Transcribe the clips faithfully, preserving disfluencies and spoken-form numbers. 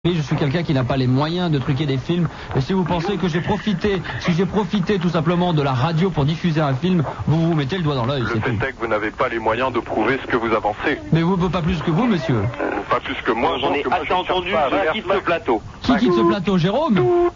Je suis quelqu'un qui n'a pas les moyens de truquer des films. Et si vous pensez que j'ai profité, si j'ai profité tout simplement de la radio pour diffuser un film, vous vous mettez le doigt dans l'œil. Le fait est que vous n'avez pas les moyens de prouver ce que vous avancez. Mais vous, pas plus que vous, monsieur. Euh, pas plus que moi. J'en ai assez entendu, je quitte ce plateau. Qui quitte ce plateau, Jérôme?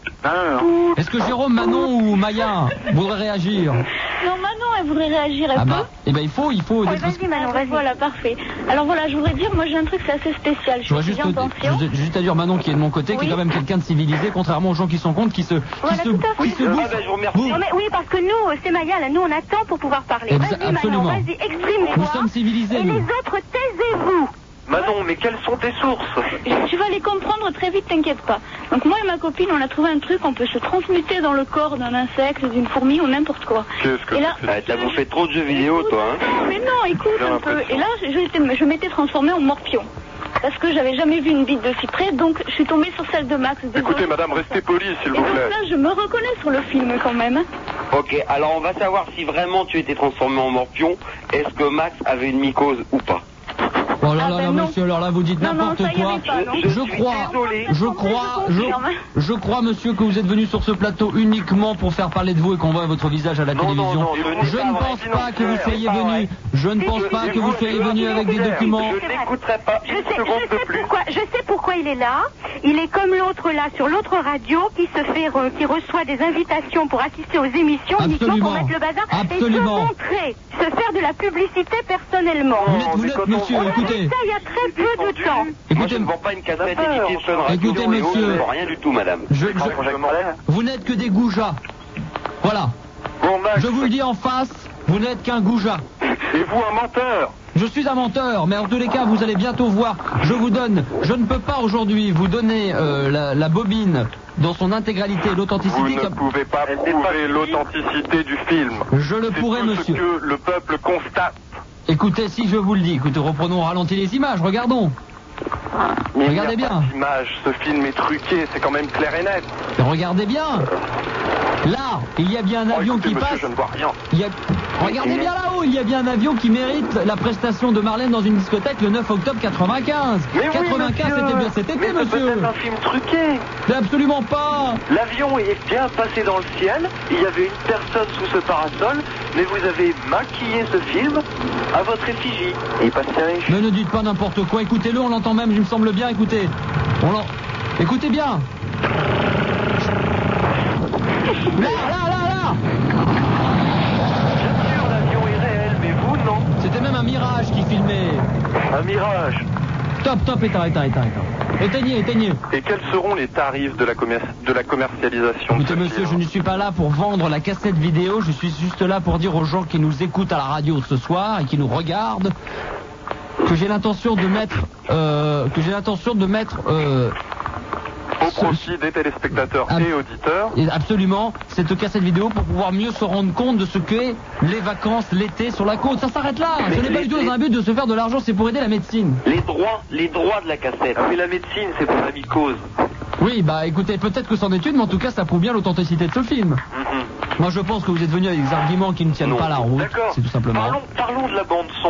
Est-ce que Jérôme, Manon ou Maya voudraient réagir? Non, Manon, elle voudrait réagir, elle Ah peut bah, eh ben il faut, il faut... Ouais, vas-y Manon, vas-y. Voilà, parfait. Alors voilà, je voudrais dire, moi j'ai un truc, c'est assez spécial. Je Je voudrais suis juste, en pension. juste, juste à dire Manon qui est de mon côté, qui Oui. est quand même quelqu'un de civilisé, contrairement aux gens qui sont contre, qui se... Qui Voilà, se, tout à fait. qui se Ah bouffent. ben, je vous remercie. Vous- Non mais oui, parce que nous, c'est Maya, là, nous on attend pour pouvoir parler. Exa- Vas-y absolument. Manon, vas-y, exprime-toi. Nous sommes civilisés, Et nous. les autres, taisez-vous. Manon, mais quelles sont tes sources? Tu vas les comprendre très vite, t'inquiète pas. Donc moi et ma copine, on a trouvé un truc, on peut se transmuter dans le corps d'un insecte, d'une fourmi ou n'importe quoi. Qu'est-ce que Et là, c'est Ah, t'as bouffé trop de jeux vidéo, toi, hein. Mais non, écoute J'ai un peu. l'impression. Et là, je, j'étais- je m'étais transformée en morpion. Parce que j'avais jamais vu une bite de si près, donc je suis tombée sur celle de Max. Désolée. Écoutez, madame, restez polie, s'il Et vous donc plaît. là, je me reconnais sur le film quand même. Ok, alors on va savoir si vraiment tu étais transformé en morpion. Est-ce que Max avait une mycose ou pas? Oh là Ah là ben là, non. monsieur, alors là vous dites Non, non, n'importe ça y quoi. avait pas, non. Je, Je suis crois, désolé. je crois, Je je, confirme. je crois, monsieur, que vous êtes venu sur ce plateau uniquement pour faire parler de vous et qu'on voit votre visage à la Non, télévision. non, non, ce n'est je pas ne vrai, pense c'est pas que vous pas soyez vrai. venu. Je ne pense pas que vous soyez venu avec des documents. Je n'écouterai pas Je une sais, seconde je de sais plus. pourquoi, je sais pourquoi il est là. Il est comme l'autre là sur l'autre radio qui se fait, re- qui reçoit des invitations pour assister aux émissions uniquement Absolument. pour mettre le bazar Absolument. et se montrer, se faire de la publicité personnellement. Vous n'êtes, vous mais n'êtes, quand monsieur, on- On a écoutez. vu ça il y a très peu de temps. Moi, je Écoutez, ne vends pas une cassette éditée Fun Radio Écoutez, et autres, monsieur. je vends rien du tout, madame. je, je- vous n'êtes que des goujats. Voilà. Bon, Max, Je vous le dis en face, vous n'êtes qu'un goujat. et vous un menteur? Je suis un menteur, mais en tous les cas, vous allez bientôt voir. Je vous donne, je ne peux pas aujourd'hui vous donner euh, la, la bobine dans son intégralité, Vous l'authenticité. ne comme- pouvez pas Elle n'est pas prouver finie. l'authenticité du film. Je le C'est pourrai, tout monsieur. ce que le peuple constate. Écoutez, si je vous le dis, écoutez, reprenons, ralentissez les images, regardons. Mais Regardez il n'y a bien. pas d'image, ce film est truqué, c'est quand même clair et net. Regardez bien. Là, il y a bien un Oh, avion écoutez, qui monsieur, passe. je ne vois rien. Il y a... Regardez bien là-haut, il y a bien un avion qui mérite la prestation de Marlène dans une discothèque le neuf octobre quatre-vingt-quinze. Mais oui, quatre-vingt-quinze, monsieur. c'était bien cet été, Mais c'est monsieur. peut-être un film truqué. Mais absolument pas. L'avion est bien passé dans le ciel, il y avait une personne sous ce parasol, mais vous avez maquillé ce film à votre effigie. Et il passe riche. Mais ne dites pas n'importe quoi, écoutez-le, on l'entend même, il me semble bien, écoutez. On l'en... Écoutez bien. Là, là, là, là. Bien sûr, l'avion est réel, mais vous, non. C'était même un mirage qui filmait. Un mirage. Top, top, éteins, éteins, éteins, éteins. Éteignez, éteignez. Et quels seront les tarifs de la, commer- de la commercialisation de Écoutez, ce monsieur, je film ne suis pas là pour vendre la cassette vidéo, je suis juste là pour dire aux gens qui nous écoutent à la radio ce soir et qui nous regardent que j'ai l'intention de mettre, euh, que j'ai l'intention de mettre, euh, Au profit des téléspectateurs Ah. et auditeurs. et absolument cette cassette vidéo pour pouvoir mieux se rendre compte de ce qu'est les vacances l'été sur la côte. Ça s'arrête là. Ce n'est pas du tout dans un but de se faire de l'argent, c'est pour aider la médecine. Les droits, les droits de la cassette. Ah, mais la médecine, c'est pour la mycose. Oui, bah écoutez, peut-être que c'en est une, mais en tout cas, ça prouve bien l'authenticité de ce film. Mhm. Moi, je pense que vous êtes venu avec des arguments qui ne tiennent Non. pas la route. D'accord. C'est tout simplement. Parlons, parlons de la bande son.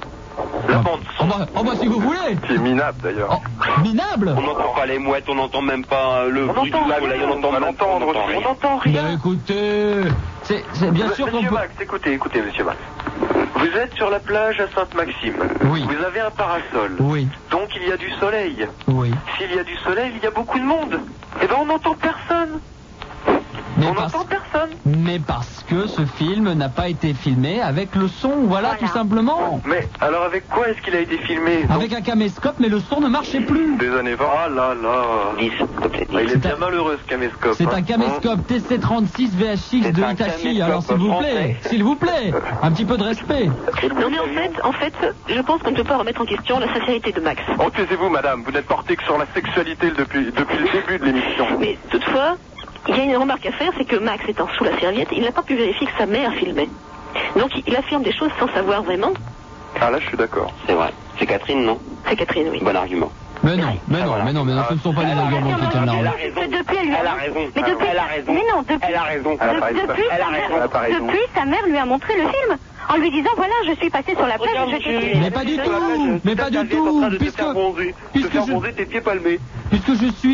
La Ah. bande Oh son. bah, oh bah, si vous voulez. Qui est minable d'ailleurs. Oh, minable. On n'entend pas les mouettes, on n'entend même pas euh, le On bruit du entend lago, là, rien, on entend on va même pas, on l'entendre, entend on On rien. n'entend Mais rien. écoutez, c'est c'est bien sûr qu'on Monsieur peut. Max, écoutez, écoutez, monsieur Max. Vous êtes sur la plage à Sainte-Maxime. Oui. Vous avez un parasol. Oui, Donc il y a du soleil. oui. S'il y a du soleil, il y a beaucoup de monde. Eh ben on n'entend personne. Mais, on parce... n'entend personne. mais parce que ce film n'a pas été filmé avec le son, voilà, Voilà. tout simplement. Mais alors avec quoi est-ce qu'il a été filmé? Avec un caméscope, mais le son ne marchait plus. Des années vingt. Ah là là. dix, s'il te plaît, Ah, il dix. est C'est bien un- malheureux ce caméscope. C'est hein. un caméscope T C trente-six V H X C'est de un Hitachi, caméscope alors s'il vous plaît, français. s'il vous plaît, un petit peu de respect. Non mais en fait, en fait, je pense qu'on ne peut pas remettre en question la sincérité de Max. Oh, taisez-vous, madame, vous n'êtes porté que sur la sexualité depuis, depuis le début de l'émission. Mais toutefois, il y a une remarque à faire, c'est que Max étant sous la serviette, il n'a pas pu vérifier que sa mère filmait. Donc il affirme des choses sans savoir vraiment. Ah là, je suis d'accord. C'est vrai. C'est Catherine, non? C'est Catherine, oui. Bon argument. Mais non, mais non, voilà. mais non, mais non, ce ne sont pas les arguments qui tiennent la Elle a route. raison. Que depuis, elle lui a- Elle a raison. Mais depuis, Elle a raison. mais non, depuis, Elle a raison. Elle a de- pas raison. depuis, Elle a sa mère- raison. Elle a pas raison. depuis, sa mère lui a montré le film en lui disant voilà, je suis passée sur la plage, je t'ai Mais pas du tout, mais pas du tout, puisque, Te puisque faire bronzer, te puisque faire je, bronzer tes pieds palmés. puisque je suis